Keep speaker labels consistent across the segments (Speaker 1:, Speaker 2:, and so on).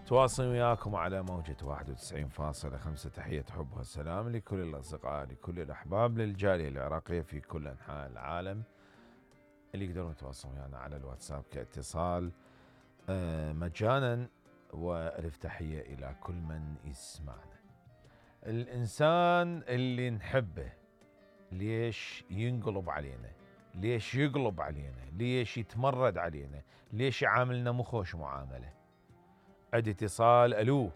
Speaker 1: متواصل وياكم على موجة 91.5. تحية حب والسلام لكل الأصدقاء، لكل الأحباب، للجالية العراقية في كل أنحاء العالم اللي يقدرون يتواصلون ويانا على الواتساب كاتصال مجانا. وألف تحية إلى كل من يسمعنا. الإنسان اللي نحبه ليش ينقلب علينا؟ ليش يقلب علينا؟ ليش يتمرد علينا؟ ليش يعاملنا مخوش معاملة؟ عندي اتصال. ألو،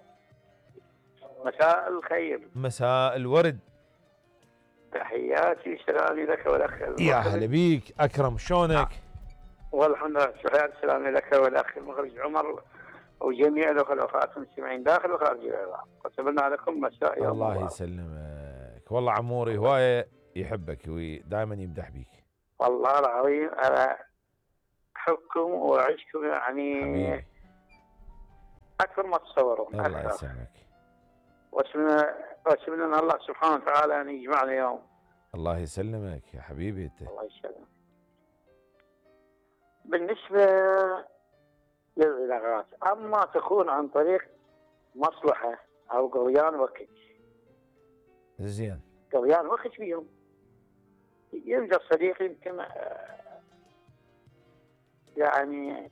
Speaker 2: مساء الخير.
Speaker 1: مساء الورد.
Speaker 2: تحياتي سلامي لك والأخ
Speaker 1: يا هلا بيك أكرم، شلونك؟
Speaker 2: والحمد لله، تحياتي سلامي لك والأخ المخرج عمر وجميع الأخوات المستمعين داخل وخارج العراق، وسبلنا لكم مساء يوم
Speaker 1: الله يسلمك. والله عموري هواية يحبك ودائما يمدح بيك.
Speaker 2: والله العظيم أنا أحبكم وأعيشكم يعني
Speaker 1: حبيبي.
Speaker 2: أكثر ما تصورون.
Speaker 1: الله يسلمك.
Speaker 2: وأتمنى الله سبحانه وتعالى أن يجمعنا يوم.
Speaker 1: الله يسلمك يا حبيبي انت.
Speaker 2: الله يسلمك. بالنسبة للعلاقات، أما تكون عن طريق مصلحة أو قضيان وقت،
Speaker 1: زين،
Speaker 2: قضيان وقت فيهم يلقى الصديق يمكن يعني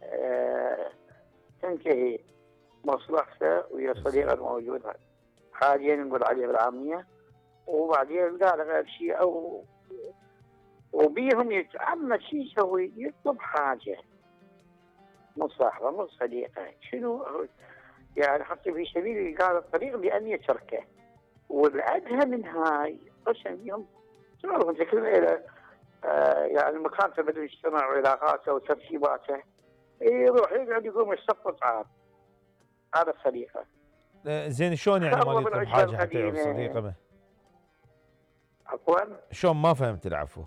Speaker 2: تنتهي مصلحته ويا الصديق الموجود حاليا نقول عليه بالعامية، وبعدين يلقى له غير شيء أو وبيهم يتعمد شيء يسوي، يطلب حاجة من صاحبه من صديقه، شنو يعني حتى في سبيل قال الطريق بأن يتركه. والأدهى من هاي قسم بيهم تعرف أنت كلمة إلى يعني مكاتبة المجتمع وعلاقاته وترتيباته، يروح يقعد يقوم يستقطع عاد هذا الصديقة.
Speaker 1: زين شلون يعني ما يطلب حاجة حتى يعرف صديقه؟
Speaker 2: عفوا
Speaker 1: شلون؟ ما فهمت العفو.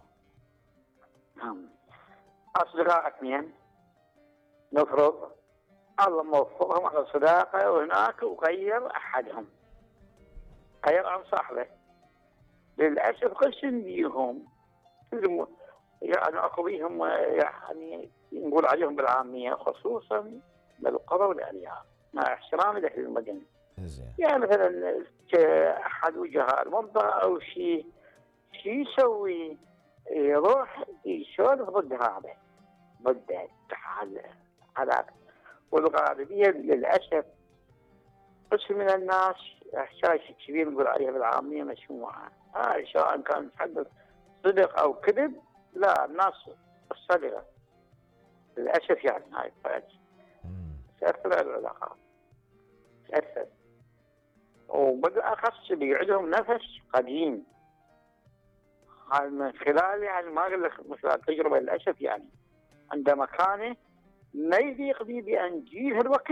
Speaker 2: أصدقاء اثنين نفرض الله موفقهم على صداقة وهناك وغير أحدهم، غير عن صاحبه. للأسف قسم بيهم يعني أكو بيهم يعني نقول عليهم بالعامية خصوصا بالقرى والأرياف مع احترامي لأهل المدن. يعني مثلا أحد وجهاء المنطقة أو شيء يسوي، يروح يسولف ضد هذا ضد هذاك. والغالبية للأسف قسم من الناس إحساس كبير نقول عليها بالعامية مسموعة، سواء كان يتحدث صدق أو كذب، لا الناس الصدقة للأسف يعني هاي تأثر على العلاقات، تأثر. وبالأخص اللي عندهم نفس قديم، هاي من خلال يعني ما أقول لك مثل التجربة للأسف يعني عندما كان ما يليق به بأن جيه الوقت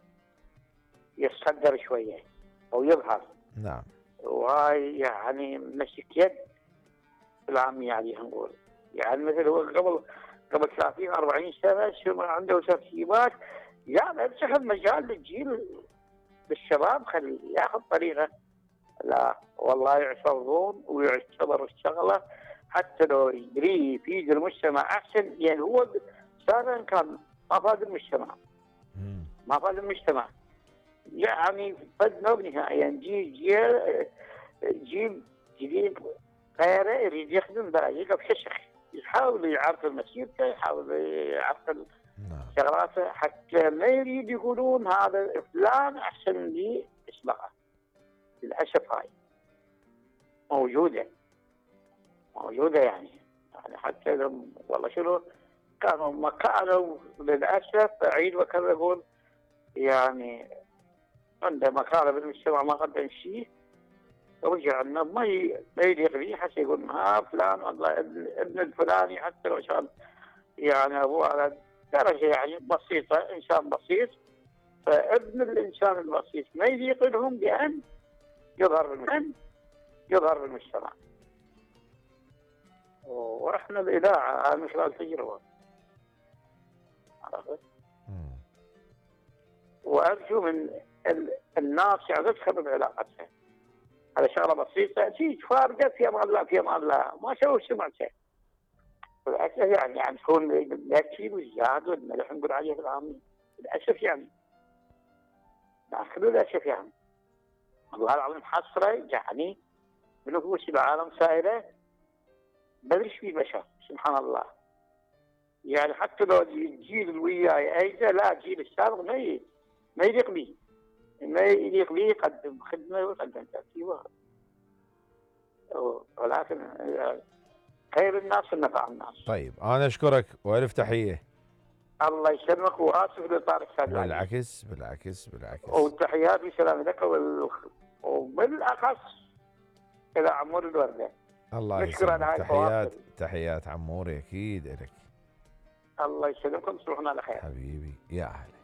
Speaker 2: يتصدر شوية أو يظهر.
Speaker 1: نعم.
Speaker 2: وهاي يعني مسك يد العامية عليها نقول، يعني مثل هو قبل 30-40 سنة شو عنده ترتيبات، يعني اتخذ مجال للجيل للشباب خليه ياخذ طريقه. لا والله يعترضون ويعتبر الشغله حتى لو يدري يفيد المجتمع احسن، يعني هو صار كان ما فاد المجتمع، ما فاد المجتمع يعني فد نهائيا. يعني جيل جديد غيره يريد يخدم بقى يقف ششخ، يحاول يعرف مسيرته، يحاول يعرف شغلاته، حتى ما يريد يقولون هذا فلان احسن لي اسبقه. للاسف هاي موجوده يعني حتى والله شنو كانوا مكانوا للاسف اعيد واكرر اقول يعني عنده مكانه بالمجتمع ما قدم شيء، رجع لنا ما يليق به حتى يقول ها فلان والله ابن الفلاني، حتى لو كان يعني ابوه على درجه يعني بسيطه، انسان بسيط، فابن الانسان البسيط ما يليق لهم بان يظهر بالمجتمع. واحنا الاذاعه من خلال تجربه عرفت، وارجو من الناس يعني تخرب علاقتها على شغله بسيطه تيجي فارقه في امان الله في امان الله ما سووا سمعته. للاسف يعني تكون نكتي والزاد والملح نقول عليه بالعامي للاسف يعني. لكن للاسف يعني والله العظيم حسره يعني بنفوس العالم سائله، ما ادري ايش في بشر سبحان الله. يعني حتى لو الجيل اللي وياي ايزه، لا الجيل السابق ما يليق به، ما يليق به يقدم خدمه ويقدم تاثير، ولكن خير الناس نفع الناس.
Speaker 1: طيب انا اشكرك والف تحيه.
Speaker 2: الله يسلمك، واسف لاطالك استاذ علي.
Speaker 1: بالعكس بالعكس بالعكس.
Speaker 2: وتحياتي وسلام لك وبالاخص الى عمور الورده.
Speaker 1: الله
Speaker 2: نشكر على هاي
Speaker 1: يسلمك.
Speaker 2: الفواصل.
Speaker 1: تحيات عموري اكيد لك.
Speaker 2: الله يسلمكم، تصبحون على خير
Speaker 1: حبيبي يا اهلا.